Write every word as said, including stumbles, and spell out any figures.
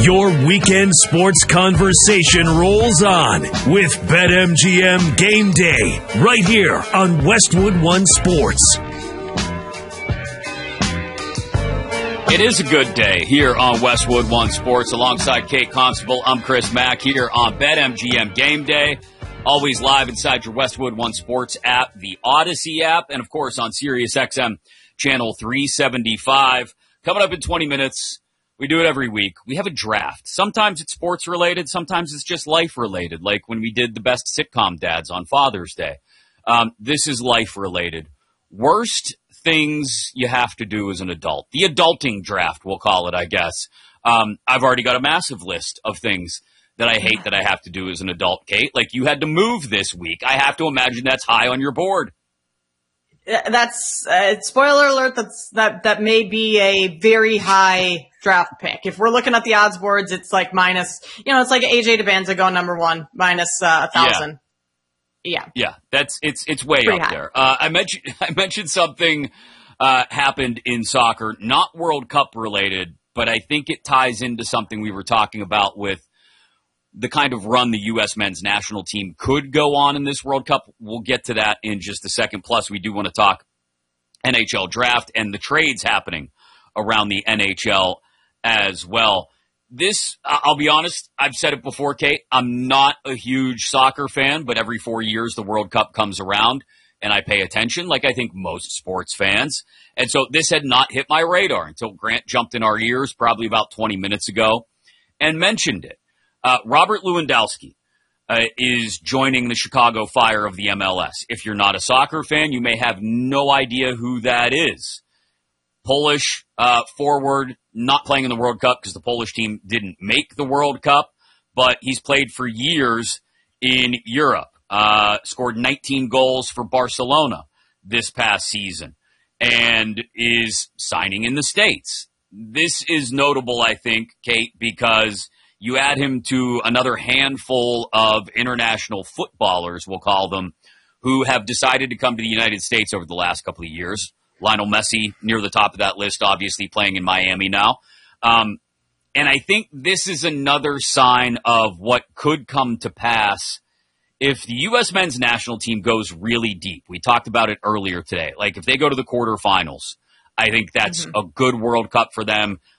Your weekend sports conversation rolls on with BetMGM Game Day right here on Westwood One Sports. It is a good day here on Westwood One Sports. Alongside Kate Constable, I'm Chris Mack here on BetMGM Game Day. Always live inside your Westwood One Sports app, the Odyssey app, and of course on SiriusXM Channel three seventy-five. Coming up in twenty minutes, we do it every week. We have a draft. Sometimes it's sports related. Sometimes it's just life related, like when we did the best sitcom dads on Father's Day. Um, this is life related. Worst things you have to do as an adult. The adulting draft, we'll call it, I guess. Um, I've already got a massive list of things that I hate that I have to do as an adult, Kate. Like you had to move this week. I have to imagine that's high on your board. That's, uh, spoiler alert, that's, that, that may be a very high draft pick. If we're looking at the odds boards, it's like minus, you know, it's like A J Debanza going number one, minus, uh, a thousand. Yeah. Yeah. Yeah. That's, it's, it's way Pretty up high. there. Uh, I mentioned, I mentioned something, uh, happened in soccer, not World Cup related, but I think it ties into something we were talking about with the kind of run the U S men's national team could go on in this World Cup. We'll get to that in just a second. Plus, we do want to talk N H L draft and the trades happening around the N H L as well. This, I'll be honest, I've said it before, Kate, I'm not a huge soccer fan, but every four years the World Cup comes around and I pay attention, like I think most sports fans. And so this had not hit my radar until Grant jumped in our ears probably about twenty minutes ago and mentioned it. Uh, Robert Lewandowski uh, is joining the Chicago Fire of the M L S. If you're not a soccer fan, you may have no idea who that is. Polish uh, forward, not playing in the World Cup because the Polish team didn't make the World Cup, but he's played for years in Europe. Uh, scored nineteen goals for Barcelona this past season and is signing in the States. This is notable, I think, Kate, because you add him to another handful of international footballers, we'll call them, who have decided to come to the United States over the last couple of years. Lionel Messi near the top of that list, obviously playing in Miami now. Um, and I think this is another sign of what could come to pass if the U S men's national team goes really deep. We talked about it earlier today. Like if they go to the quarterfinals, I think that's mm-hmm. a good World Cup for them.